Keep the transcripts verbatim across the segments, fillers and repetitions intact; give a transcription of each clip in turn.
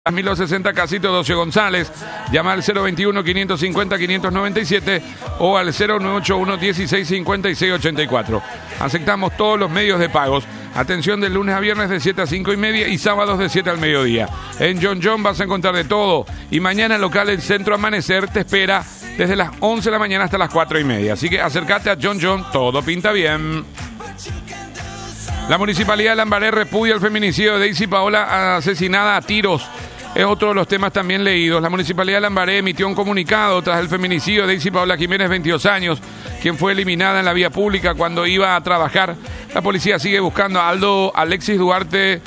mil doscientos sesenta Casito Doce González. Llama al cero veintiuno, quinientos cincuenta, quinientos noventa y siete o al cero nueve ocho uno, dieciséis cincuenta y seis ochenta y cuatro. Aceptamos todos los medios de pagos. Atención, de lunes a viernes de siete a cinco y media y sábados de siete al mediodía. En John John vas a encontrar de todo. Y mañana el local El Centro Amanecer te espera desde las once de la mañana hasta las cuatro y media. Así que acércate a John John, todo pinta bien. La Municipalidad de Lambaré repudia el feminicidio de Daisy Paola, asesinada a tiros. Es otro de los temas también leídos. La Municipalidad de Lambaré emitió un comunicado tras el feminicidio de Daisy Paola Jiménez, veintidós años, quien fue eliminada en la vía pública cuando iba a trabajar. La policía sigue buscando a Aldo Alexis Duarte,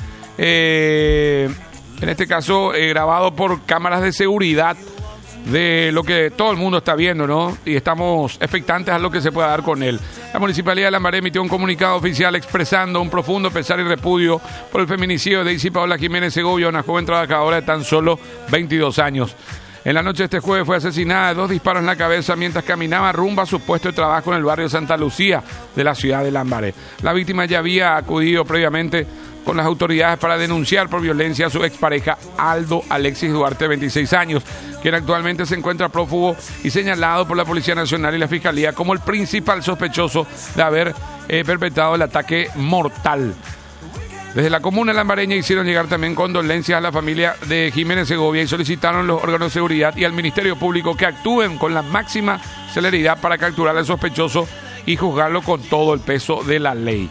eh, en este caso eh, grabado por cámaras de seguridad, de lo que todo el mundo está viendo, ¿no? Y estamos expectantes a lo que se pueda dar con él. La Municipalidad de Lambaré emitió un comunicado oficial expresando un profundo pesar y repudio por el feminicidio de Daisy Paola Jiménez Segovia, una joven trabajadora de tan solo veintidós años. En la noche de este jueves fue asesinada de dos disparos en la cabeza mientras caminaba rumbo a su puesto de trabajo en el barrio Santa Lucía de la ciudad de Lambaré. La víctima ya había acudido previamente con las autoridades para denunciar por violencia a su expareja Aldo Alexis Duarte, veintiséis años, quien actualmente se encuentra prófugo y señalado por la Policía Nacional y la Fiscalía como el principal sospechoso de haber eh, perpetrado el ataque mortal. Desde la comuna lambareña hicieron llegar también condolencias a la familia de Jiménez Segovia y solicitaron a los órganos de seguridad y al Ministerio Público que actúen con la máxima celeridad para capturar al sospechoso y juzgarlo con todo el peso de la ley.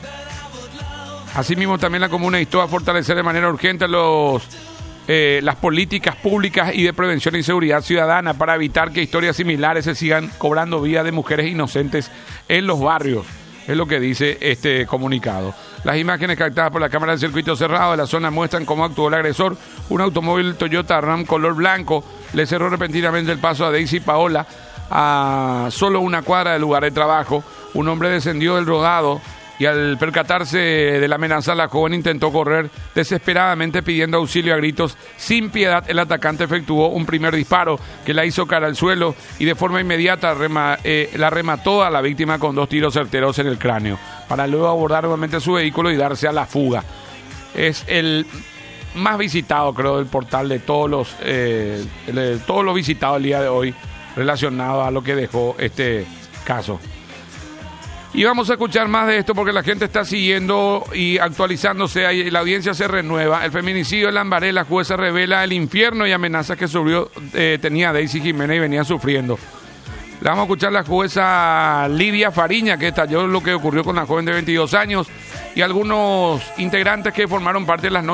Asimismo, también la comuna instó a fortalecer de manera urgente los, eh, las políticas públicas y de prevención y seguridad ciudadana para evitar que historias similares se sigan cobrando vida de mujeres inocentes en los barrios. Es lo que dice este comunicado. Las imágenes captadas por la cámara del circuito cerrado de la zona muestran cómo actuó el agresor. Un automóvil Toyota Ram color blanco le cerró repentinamente el paso a Daisy Paola a solo una cuadra del lugar de trabajo. Un hombre descendió del rodado y al percatarse de la amenaza, la joven intentó correr desesperadamente pidiendo auxilio a gritos. Sin piedad, el atacante efectuó un primer disparo que la hizo caer al suelo y de forma inmediata rema, eh, la remató a la víctima con dos tiros certeros en el cráneo, para luego abordar nuevamente su vehículo y darse a la fuga. Es el más visitado, creo, del portal de todos los, eh, de todos los visitados el día de hoy relacionado a lo que dejó este caso. Y vamos a escuchar más de esto porque la gente está siguiendo y actualizándose y la audiencia se renueva. El feminicidio de Lambaré, la jueza revela el infierno y amenazas que sufrió, eh, tenía Daisy Jiménez y venía sufriendo. Le vamos a escuchar a la jueza Lidia Fariña, que detalló lo que ocurrió con la joven de veintidós años y algunos integrantes que formaron parte de las noches.